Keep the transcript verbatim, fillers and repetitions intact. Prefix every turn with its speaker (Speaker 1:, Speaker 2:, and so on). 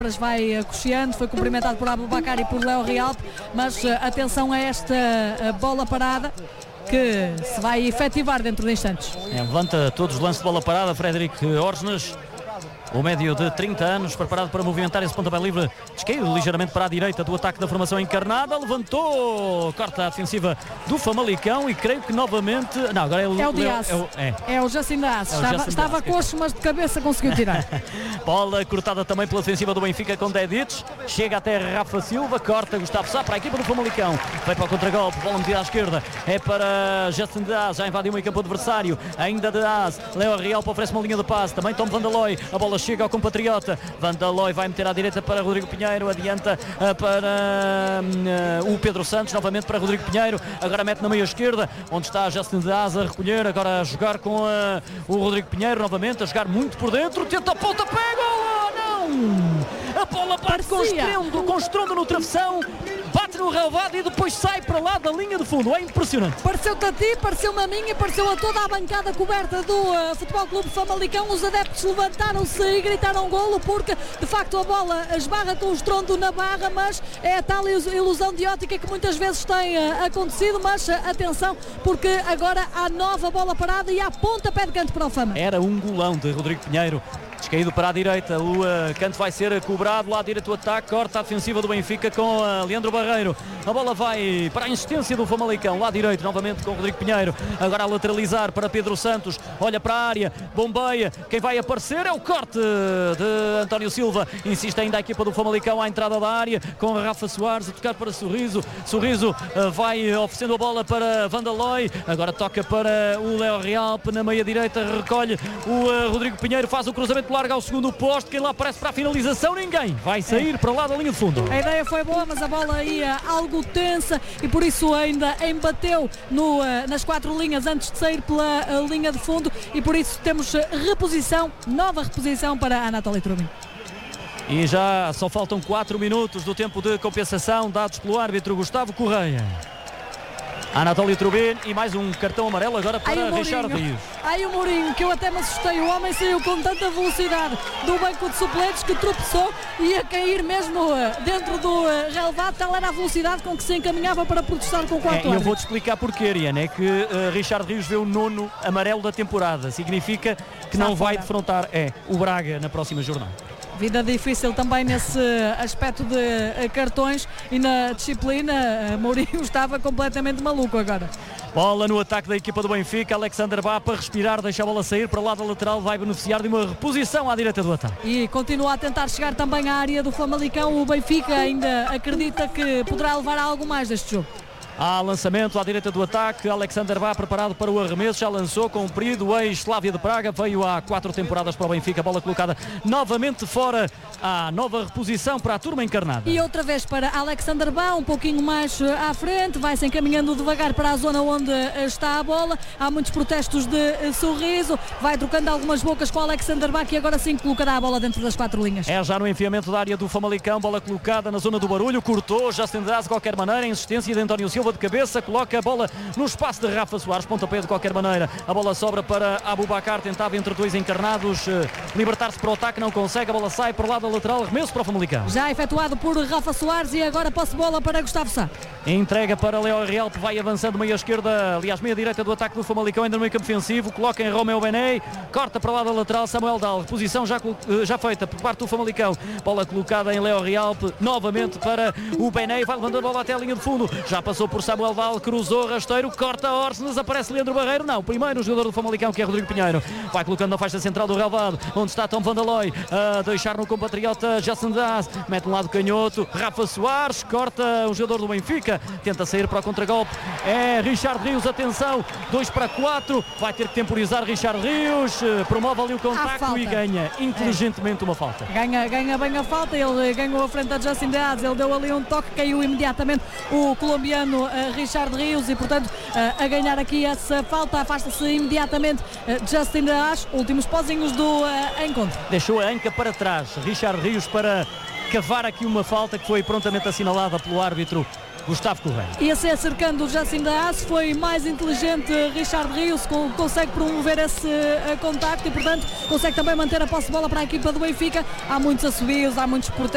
Speaker 1: Vai cocheando, foi cumprimentado por Aboubakar e por Léo Realpe, mas uh, atenção a esta uh, bola parada que se vai efetivar dentro de instantes.
Speaker 2: É, levanta todos os lances de bola parada, Frederic Orsnes, o médio de trinta anos, preparado para movimentar esse pontapé livre, descaído ligeiramente para a direita do ataque da formação encarnada, levantou, corta a defensiva do Famalicão e creio que novamente, não, agora é o,
Speaker 1: é o Dias,
Speaker 2: é o, é.
Speaker 1: é o Jacin Dias,
Speaker 2: é
Speaker 1: estava, estava coxo, mas de cabeça conseguiu tirar.
Speaker 2: Bola cortada também pela defensiva do Benfica com Dedic, chega até Rafa Silva, corta Gustavo Sá para a equipa do Famalicão, vai para o contragolpe, bola metida à esquerda, é para Jacin Dias, já invadiu o meio campo adversário, ainda Dias, Léo Realpe oferece uma linha de passe, também Tom Van der Looy, a bola chega ao compatriota, Van der Looy vai meter à direita para Rodrigo Pinheiro, adianta uh, para uh, o Pedro Santos, novamente para Rodrigo Pinheiro, agora mete na meia esquerda, onde está Jacin Dias a recolher, agora a jogar com uh, o Rodrigo Pinheiro, novamente a jogar muito por dentro, tenta a ponta, pega, oh, não! A bola bate com estrondo, com estrondo no travessão, bate no relvado e depois sai para lá da linha de fundo, é impressionante.
Speaker 1: Pareceu-te a ti, pareceu-me a mim e pareceu a toda a bancada coberta do uh, Futebol Clube Famalicão. Os adeptos levantaram-se e gritaram golo porque de facto a bola esbarra com o estrondo na barra, mas é a tal ilusão de ótica que muitas vezes tem uh, acontecido, mas uh, atenção porque agora há nova bola parada e há pontapé de canto para o Fama.
Speaker 2: Era um golão de Rodrigo Pinheiro. Descaído para a direita, o uh, canto vai ser cobrado, lá direito o ataque, corta a defensiva do Benfica com uh, Leandro Barreiro, a bola vai para a insistência do Famalicão, lá direito novamente com Rodrigo Pinheiro, agora a lateralizar para Pedro Santos, olha para a área, bombeia, quem vai aparecer é o corte de António Silva, insiste ainda a equipa do Famalicão à entrada da área, com Rafa Soares a tocar para Sorriso, Sorriso uh, vai oferecendo a bola para Van der Looy, agora toca para o Léo Realpe na meia direita, recolhe o uh, Rodrigo Pinheiro, faz o cruzamento, larga ao segundo posto, quem lá aparece para a finalização, ninguém vai sair é. para lá da linha de fundo.
Speaker 1: A ideia foi boa, mas a bola ia algo tensa e por isso ainda embateu no, nas quatro linhas antes de sair pela linha de fundo e por isso temos reposição, nova reposição para Anatoly Trubin.
Speaker 2: E já só faltam quatro minutos do tempo de compensação dados pelo árbitro Gustavo Correia. Anatoly Trubin e mais um cartão amarelo agora para Richard Rios.
Speaker 1: Aí o Mourinho, que eu até me assustei, o homem saiu com tanta velocidade do banco de suplentes que tropeçou e ia cair mesmo dentro do relevado, tal era a velocidade com que se encaminhava para protestar com o quarto árbitro.
Speaker 2: É, eu vou-te explicar porquê, Ariane, é que uh, Richard Rios vê o nono amarelo da temporada, significa que Está não fora. vai defrontar é, o Braga na próxima jornada.
Speaker 1: Vida difícil também nesse aspecto de cartões e na disciplina. Mourinho estava completamente maluco agora.
Speaker 2: Bola no ataque da equipa do Benfica, Alexander Bá para respirar, deixa a bola sair para o lado lateral, vai beneficiar de uma reposição à direita do ataque.
Speaker 1: E continua a tentar chegar também à área do Famalicão, o Benfica ainda acredita que poderá levar a algo mais deste jogo.
Speaker 2: Há lançamento à direita do ataque, Alexander Bá preparado para o arremesso, já lançou, cumprido, o ex-Slavia de Praga, veio há quatro temporadas para o Benfica, bola colocada novamente fora, à nova reposição para a turma encarnada.
Speaker 1: E outra vez para Alexander Bá, um pouquinho mais à frente, vai-se encaminhando devagar para a zona onde está a bola, há muitos protestos de Sorriso, vai trocando algumas bocas com Alexander Bá, que agora sim colocará a bola dentro das quatro linhas.
Speaker 2: É já no enfiamento da área do Famalicão, bola colocada na zona do barulho, cortou, já se tenderá de qualquer maneira, insistência de António Silva de cabeça, coloca a bola no espaço de Rafa Soares, pontapé de qualquer maneira, a bola sobra para Aboubakar, tentava entre dois encarnados uh, libertar-se para o ataque, não consegue, a bola sai para o lado lateral, remesso para o Famalicão.
Speaker 1: Já efetuado por Rafa Soares e agora posse bola para Gustavo Sá.
Speaker 2: Entrega para Léo Realpe, vai avançando meia esquerda, aliás meia direita do ataque do Famalicão, ainda no meio campo defensivo, coloca em Romeu Benet, corta para o lado lateral, Samuel Dal, reposição já, uh, já feita por parte do Famalicão, bola colocada em Léo Realpe, novamente para o Benet, vai levando a bola até a linha de fundo, já passou por Samuel Dal, cruzou, rasteiro, corta a Orsnes, aparece Leandro Barreiro, não, primeiro o jogador do Famalicão que é Rodrigo Pinheiro, vai colocando na faixa central do relvado, onde está Tom Van der Looy, a deixar no compatriota Jacin Dias, mete um lado canhoto, Rafa Soares, corta o jogador do Benfica, tenta sair para o contragolpe, é Richard Rios, atenção, dois para quatro, vai ter que temporizar Richard Rios, promove ali o contacto e ganha inteligentemente é. uma falta.
Speaker 1: Ganha, ganha bem a falta, ele ganhou a frente a Jacin Dias, ele deu ali um toque, caiu imediatamente o colombiano uh, Richard Rios e portanto uh, a ganhar aqui essa falta, afasta-se imediatamente uh, Jacin Dias, últimos pozinhos do uh, encontro.
Speaker 2: Deixou a anca para trás, Richard Rios para cavar aqui uma falta que foi prontamente assinalada pelo árbitro Gustavo Correia.
Speaker 1: Ia-se acercando o Jacin Dias, foi mais inteligente Richard Rios, consegue promover esse uh, contacto e portanto consegue também manter a posse de bola para a equipa do Benfica. Há muitos assobios, há muitos protestos.